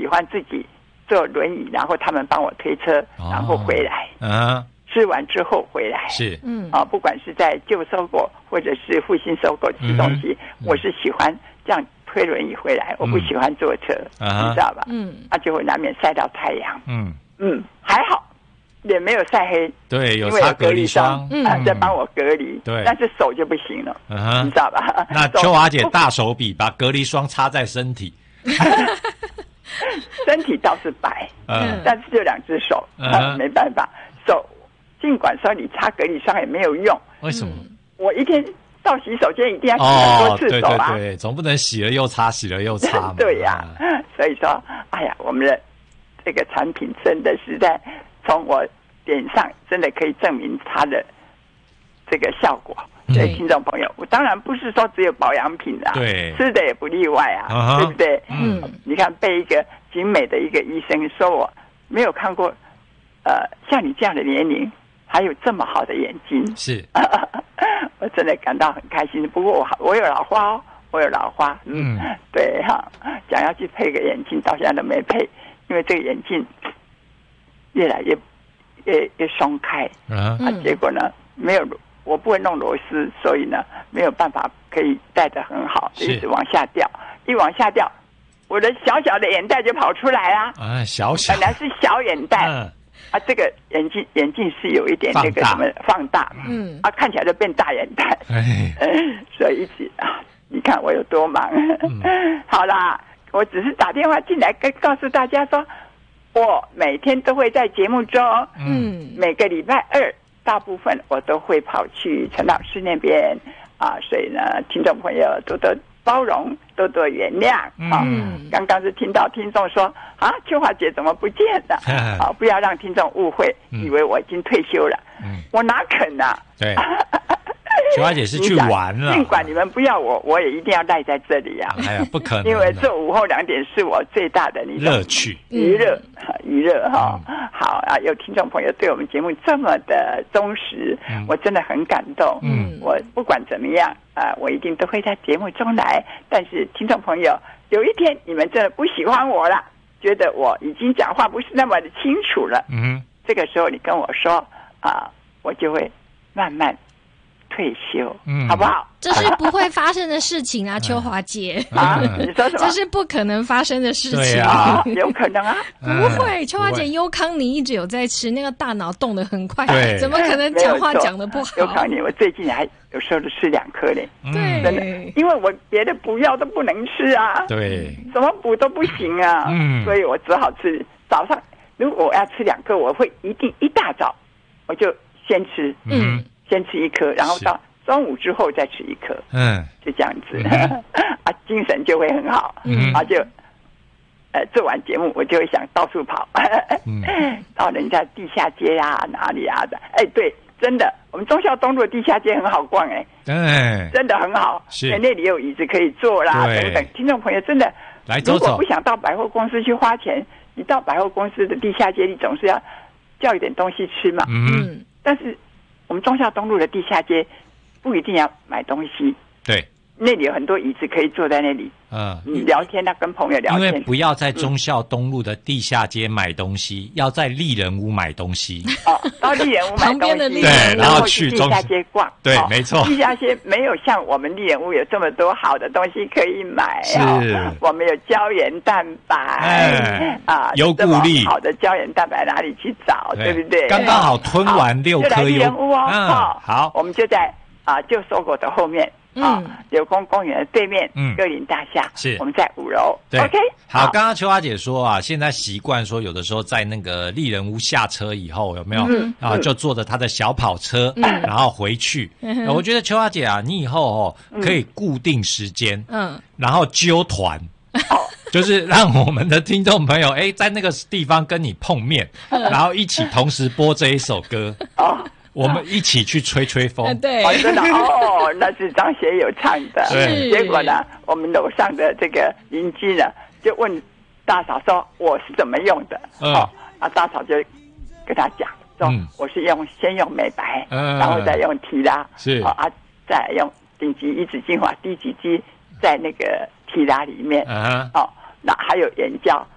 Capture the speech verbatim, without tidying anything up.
欢自己坐轮椅，然后他们帮我推车， 哦、 然后回来。 嗯， 吃完之后回来是， 嗯啊，不管是在旧搜狗或者是复兴搜狗吃东西，嗯、我是喜欢这样推轮椅回来，嗯、我不喜欢坐车，嗯、你知道吧？嗯，啊，就会难免晒到太阳。嗯嗯，还好。也没有晒黑， 对，有擦隔离霜， 嗯，在帮我隔离， 对， 但是手就不行了，嗯、你知道吧？ 那秋华姐大手笔把隔离霜擦在身体， 身体倒是白，嗯，但是就两只手，嗯、啊，没办法，手尽管说你擦隔离霜也没有用， 为什么？ 我一天到洗手间一定要洗很多次手啊， 哦、对对对，总不能洗了又擦，洗了又擦嘛， 对呀、啊，所以说，哎呀，我们的这个产品真的是在。从我脸上真的可以证明它的这个效果，所以听众朋友，我当然不是说只有保养品啊， 对， 吃的也不例外啊， uh-huh, 对不对？嗯，你看被一个景美的一个医生说我没有看过，呃，像你这样的年龄还有这么好的眼睛， 是， 我真的感到很开心。不过我我有老花哦，我有老花，嗯，嗯对哈，想要去配个眼镜，到现在都没配，因为这个眼镜。越来越越越松开、uh-huh. 啊，结果呢没有，我不会弄螺丝，所以呢没有办法可以戴得很好，一直往下掉，一往下掉，我的小小的眼袋就跑出来啦。 啊，小小本来是小眼袋、嗯、啊，这个眼镜眼镜是有一点那个什么放大，嗯啊，看起来就变大眼袋，哎，所以一直啊，你看我有多忙。嗯、好啦，我只是打电话进来跟告诉大家说。我每天都会在节目中，嗯，每个礼拜二，大部分我都会跑去陈老师那边啊，所以呢，听众朋友多多包容，多多原谅啊。嗯，刚刚是听到听众说啊，秋华姐怎么不见了？啊，不要让听众误会，以为我已经退休了。嗯，我哪肯啊？ 对。秋华姐是去玩了， 尽管你们不要我，我也一定要赖在这里啊！ 哎呀，不可能， 因为这午后两点是我最大的乐趣、 娱乐、娱乐哈。好啊，有听众朋友对我们节目这么的忠实，嗯、我真的很感动。嗯，我不管怎么样啊、呃，我一定都会在节目中来。但是听众朋友，有一天你们真的不喜欢我了，觉得我已经讲话不是那么的清楚了，嗯，这个时候你跟我说啊、呃，我就会慢慢。退休，嗯，好不好？ 这是不会发生的事情啊，秋华姐啊！你说什么？ 这是不可能发生的事情啊！有可能啊， 不会。秋华姐，优康你一直有在吃，那个大脑动得很快，怎么可能讲话讲得不好？ 优康你，我最近还有时候都吃两颗嘞， 对， 真的，因为我别的补药都不能吃啊， 对， 怎么补都不行啊，嗯，所以我只好吃。早上如果我要吃两颗，我会一定一大早我就先吃，嗯。先吃一颗，然后到中午之后再吃一颗，嗯，就这样子，嗯、啊，精神就会很好，嗯，啊就，呃，做完节目我就会想到处跑，嗯，到人家地下街啊哪里啊的，哎，对，真的，我们忠孝东路的地下街很好逛，哎， 对， 真的很好，是，那里有椅子可以坐啦，等等，听众朋友真的来走走， 如果不想到百货公司去花钱，你到百货公司的地下街，你总是要叫一点东西吃嘛，嗯，但是。我们忠孝东路的地下街不一定要买东西， 对， 那里有很多椅子可以坐在那里，嗯，你聊天啊，跟朋友聊天。 因为不要在忠孝东路的地下街买东西，嗯、要在丽人屋买东西。 哦，到丽人屋买东西， 对，然后去地下街逛， 对，哦、没错。 地下街没有像我们丽人屋有这么多好的东西可以买， 是， 哦、我们有胶原蛋白， 哎、啊，优固力， 好的胶原蛋白哪里去找，对, 对不对？ 刚刚好吞完六颗优， 丽人屋哦， 嗯、 哦， 好， 我们就在啊旧搜狗的后面。啊，柳工公园的对面，嗯，歌林大厦是我们在五楼。 对 ，OK， 好。刚刚秋华姐说啊，现在习惯说有的时候在那个丽人屋下车以后，有没有、嗯、啊？就坐着她的小跑车，嗯、然后回去、嗯。我觉得秋华姐啊，你以后哦可以固定时间，嗯，然后揪团。哦，就是让我们的听众朋友哎，在那个地方跟你碰面，嗯、然后一起同时播这一首歌。哦。我们一起去吹吹风， 啊、对， 哦，真的哦，那是张学友唱的。 对， 结果呢，我们楼上的这个邻居呢，就问大嫂说：“我是怎么用的？”嗯、哦，啊，大嫂就跟他讲说：“嗯、我是用先用美白，嗯、然后再用提拉， 是、 哦、啊，再用顶级一指精华、低级肌在那个提拉里面，嗯、哦，那还有眼胶。”